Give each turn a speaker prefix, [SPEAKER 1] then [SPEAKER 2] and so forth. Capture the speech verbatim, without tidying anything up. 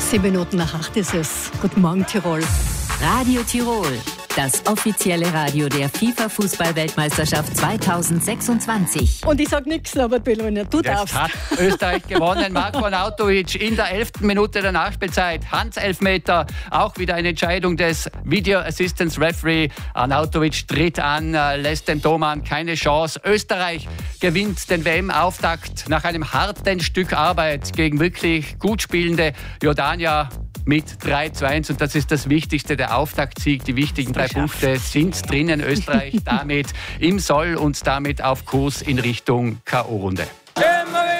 [SPEAKER 1] Sieben Minuten nach acht ist es. Guten Morgen, Tirol.
[SPEAKER 2] Radio Tirol, das offizielle Radio der FIFA-Fußball-Weltmeisterschaft zweitausendsechsundzwanzig.
[SPEAKER 1] Und ich sag nichts, Norbert Belohner, du
[SPEAKER 3] Jetzt
[SPEAKER 1] darfst.
[SPEAKER 3] hat Österreich gewonnen. Marko Arnautovic in der elften Minute der Nachspielzeit. Handelfmeter, auch wieder eine Entscheidung des Video Assistance Referee. Arnautovic tritt an, lässt dem Doman keine Chance. Österreich gewinnt den W M-Auftakt nach einem harten Stück Arbeit gegen wirklich gut spielende Jordanier mit drei zu eins. Und das ist das Wichtigste, der Auftaktsieg. Die wichtigen drei Punkte sind drinnen. Österreich damit im Soll und damit auf Kurs in Richtung K O-Runde.